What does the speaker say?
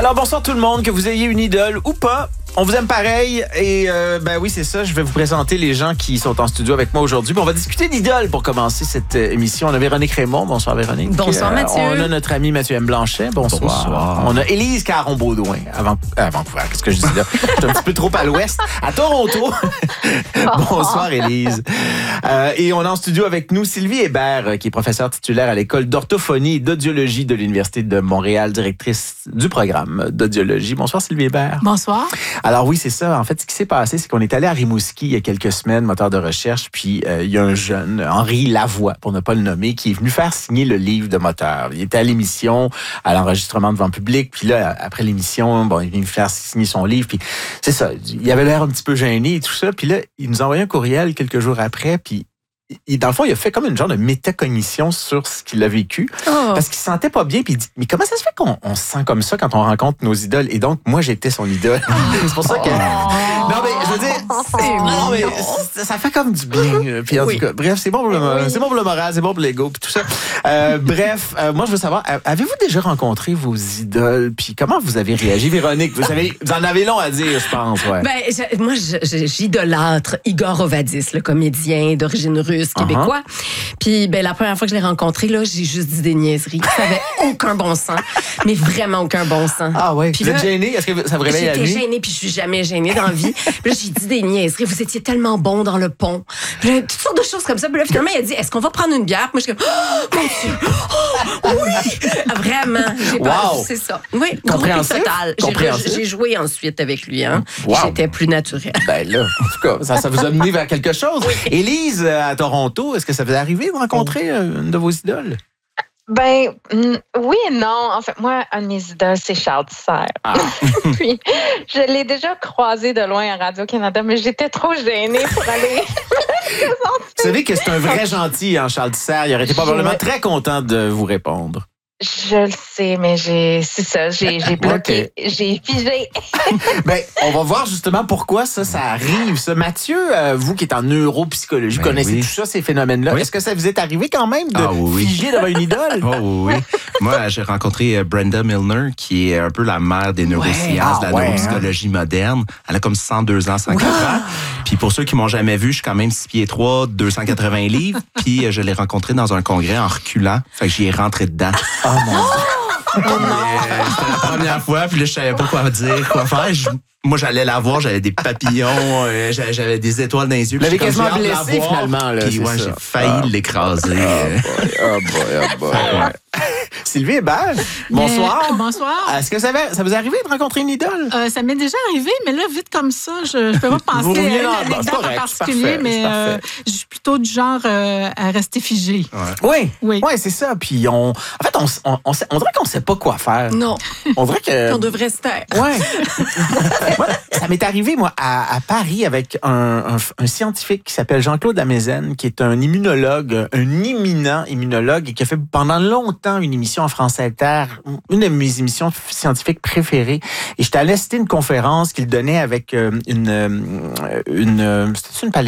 Alors bonsoir tout le monde, que vous ayez une idole ou pas. On vous aime pareil et oui c'est ça, je vais vous présenter les gens qui sont en studio avec moi aujourd'hui. On va discuter d'idole pour commencer cette émission. On a Véronique Raymond, bonsoir Véronique. Bonsoir Mathieu. On a notre ami Mathieu M. Blanchet, bonsoir. On a Élise Caron-Baudouin à Vancouver, qu'est-ce que je dis là? Je suis un petit peu trop à l'ouest, à Toronto. Bonsoir Élise. Et on a en studio avec nous Sylvie Hébert, qui est professeure titulaire à l'école d'orthophonie et d'audiologie de l'Université de Montréal, directrice du programme d'audiologie. Bonsoir Sylvie Hébert. Bonsoir. Alors oui, c'est ça. En fait, ce qui s'est passé, c'est qu'on est allé à Rimouski il y a quelques semaines, moteur de recherche, puis il y a un jeune, Henri Lavoie, pour ne pas le nommer, qui est venu faire signer le livre de moteur. Il était à l'émission, à l'enregistrement devant le public, puis là, après l'émission, il est venu faire signer son livre, puis c'est ça. Il avait l'air un petit peu gêné et tout ça, puis là, il nous a envoyé un courriel quelques jours après, puis dans le fond, il a fait comme une genre de métacognition sur ce qu'il a vécu. Parce qu'il se sentait pas bien. Puis il dit, mais comment ça se fait qu'on se sent comme ça quand on rencontre nos idoles? Et donc, moi, j'étais son idole. C'est pour ça que... Non, mais je veux dire... ça fait comme du bien. Puis en tout cas, bref, c'est bon pour le moral, c'est bon pour l'ego, puis tout ça. Moi, je veux savoir, avez-vous déjà rencontré vos idoles? Puis comment vous avez réagi, Véronique? Vous en avez long à dire, je pense. Ouais. Moi, j'idolâtre Igor Ovadis, le comédien d'origine russe québécois. Puis la première fois que je l'ai rencontré, là, j'ai juste dit des niaiseries. Ça avait aucun bon sens, mais vraiment aucun bon sens. Ah ouais. Puis vous êtes gênée? Est-ce que ça vous réveille la nuit? J'étais gênée, puis je suis jamais gênée dans la vie. Puis là, j'ai dit des niaiseries. Vous étiez tellement bon dans le pont. Puis là, toutes sortes de choses comme ça. Puis là, finalement, il a dit, est-ce qu'on va prendre une bière? Moi, je suis comme, oh, mon Dieu! Oh, oui! Vraiment. J'ai pas... C'est ça. Oui, compréhensif. Total. J'ai joué ensuite avec lui. Hein. Wow. J'étais plus naturelle. Là, en tout cas, ça vous a mené vers quelque chose. Oui. Élise, à Toronto, est-ce que ça vous est arrivé de rencontrer une de vos idoles? Oui et non. En fait, moi, un de mes idoles, c'est Charles Serre. Puis, je l'ai déjà croisé de loin à Radio-Canada, mais j'étais trop gênée pour aller... Vous savez que c'est un vrai gentil, Charles Serre. Il aurait été probablement très content de vous répondre. Je le sais, mais j'ai bloqué. J'ai figé. On va voir justement pourquoi ça arrive. Ça. Mathieu, vous qui êtes en neuropsychologie, vous connaissez tout ça, ces phénomènes-là. Oui. Est-ce que ça vous est arrivé quand même de figer devant une idole? Oui. Moi, j'ai rencontré Brenda Milner, qui est un peu la mère des neurosciences, de la neuropsychologie moderne. Elle a comme 102 ans, 104 ans. Puis pour ceux qui m'ont jamais vu, je suis quand même 6 pieds 3, 280 livres. Puis je l'ai rencontré dans un congrès en reculant. Fait que j'y ai rentré dedans. Oh mon Dieu. C'était la première fois, puis là, je savais pas quoi dire, quoi faire. Moi, j'allais la voir, j'avais des papillons, j'avais des étoiles dans les yeux. Vous l'avez quasiment blessé, finalement. Là, puis j'ai failli l'écraser. Oh boy. Sylvie Hébert, bonsoir. Bonsoir. Est-ce que ça vous est arrivé de rencontrer une idole? Ça m'est déjà arrivé, mais là, vite comme ça, je peux pas penser à une anecdote en particulier, mais je suis plutôt du genre à rester figée. Oui, c'est ça. Puis on dirait qu'on sait pas quoi faire. Non. On dirait que... On devrait se taire. Ouais. Ça m'est arrivé, moi, à Paris avec un scientifique qui s'appelle Jean-Claude Amezen, qui est un immunologue, un éminent immunologue et qui a fait pendant longtemps une émission en France Inter, une de mes émissions scientifiques préférées. Et j'étais allé assister une conférence qu'il donnait avec c'était une